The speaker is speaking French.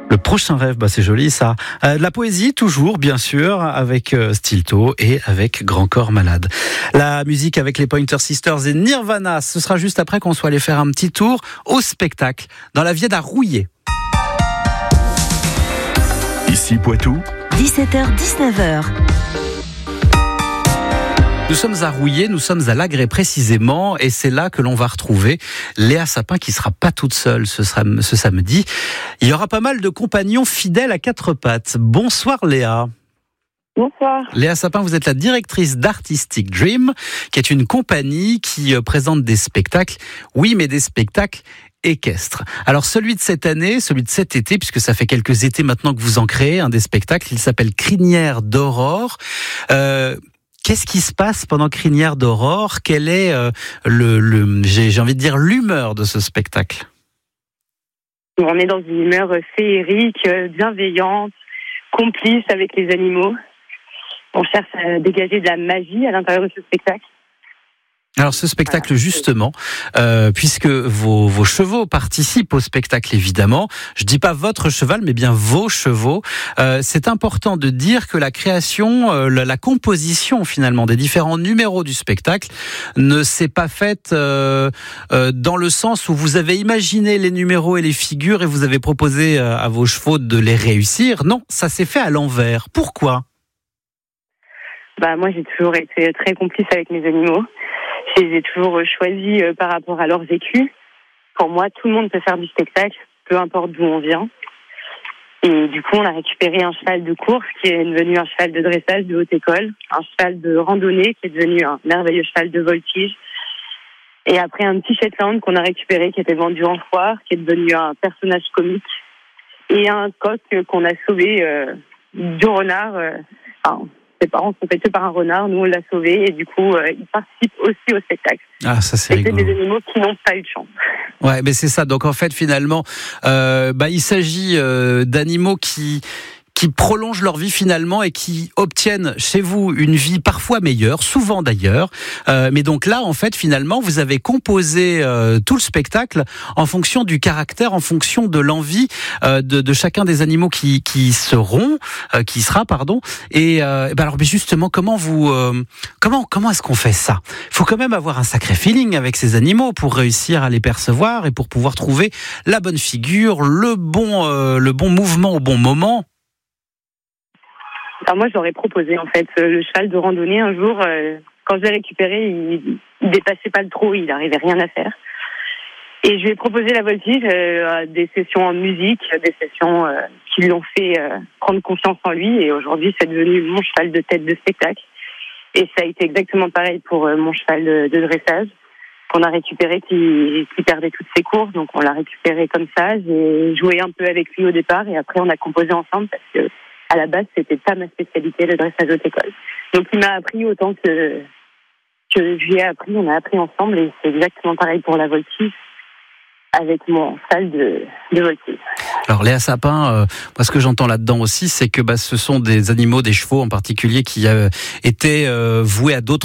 Le prochain rêve, c'est joli ça. De la poésie toujours, bien sûr, avec Stilto et avec Grand Corps Malade. La musique avec les Pointer Sisters et Nirvana, ce sera juste après qu'on soit allé faire un petit tour au spectacle dans la Viède à Rouillé. Ici Poitou, 17h-19h. Nous sommes à Rouillé, nous sommes à l'Agré précisément, et c'est là que l'on va retrouver Léa Sapin qui sera pas toute seule ce samedi. Il y aura pas mal de compagnons fidèles à quatre pattes. Bonsoir Léa. Bonsoir. Léa Sapin, vous êtes la directrice d'Artistic Dream, qui est une compagnie qui présente des spectacles, oui, mais des spectacles équestres. Alors celui de cette année, celui de cet été, puisque ça fait quelques étés maintenant que vous en créez, un des spectacles, il s'appelle Crinière d'Aurore. Qu'est-ce qui se passe pendant Crinière d'Aurore ? Quelle est j'ai envie de dire l'humeur de ce spectacle ? On est dans une humeur féerique, bienveillante, complice avec les animaux. On cherche à dégager de la magie à l'intérieur de ce spectacle. Alors ce spectacle justement, puisque vos chevaux participent au spectacle évidemment, je dis pas votre cheval mais bien vos chevaux, c'est important de dire que la création, la composition finalement des différents numéros du spectacle ne s'est pas faite dans le sens où vous avez imaginé les numéros et les figures et vous avez proposé à vos chevaux de les réussir. Non, ça s'est fait à l'envers. Pourquoi ? Moi j'ai toujours été très complice avec mes animaux. Je les ai toujours choisis par rapport à leur vécu. Pour moi, tout le monde peut faire du spectacle, peu importe d'où on vient. Et du coup, on a récupéré un cheval de course qui est devenu un cheval de dressage de haute école, un cheval de randonnée qui est devenu un merveilleux cheval de voltige. Et après, un petit Shetland qu'on a récupéré qui était vendu en foire, qui est devenu un personnage comique. Et un coq qu'on a sauvé du renard. Ses parents sont tués par un renard, nous on l'a sauvé et du coup ils participent aussi au spectacle. Ah, ça c'est rigolo. C'est des animaux qui n'ont pas eu de chance. Ouais, mais c'est ça. Donc en fait finalement, il s'agit d'animaux qui prolongent leur vie finalement et qui obtiennent chez vous une vie parfois meilleure, souvent d'ailleurs. Mais donc là, en fait, finalement, vous avez composé tout le spectacle en fonction du caractère, en fonction de l'envie de chacun des animaux qui sera. Et alors, justement, comment est-ce qu'on fait ça ? Il faut quand même avoir un sacré feeling avec ces animaux pour réussir à les percevoir et pour pouvoir trouver la bonne figure, le bon mouvement au bon moment. Alors moi, j'aurais proposé en fait le cheval de randonnée un jour. Quand je l'ai récupéré, il dépassait pas le trot, il n'arrivait rien à faire. Et je lui ai proposé la voltige, des sessions en musique, des sessions qui lui ont fait prendre confiance en lui. Et aujourd'hui, c'est devenu mon cheval de tête de spectacle. Et ça a été exactement pareil pour mon cheval de dressage qu'on a récupéré, qui perdait toutes ses courses. Donc on l'a récupéré comme ça. J'ai joué un peu avec lui au départ et après on a composé ensemble parce que à la base, c'était pas ma spécialité, le dressage haute école. Donc, il m'a appris autant que je lui ai appris. On a appris ensemble et c'est exactement pareil pour la voltige avec mon cheval de voltige. Alors, Léa Sapin, ce que j'entends là-dedans aussi, c'est que ce sont des animaux, des chevaux en particulier, qui étaient voués à d'autres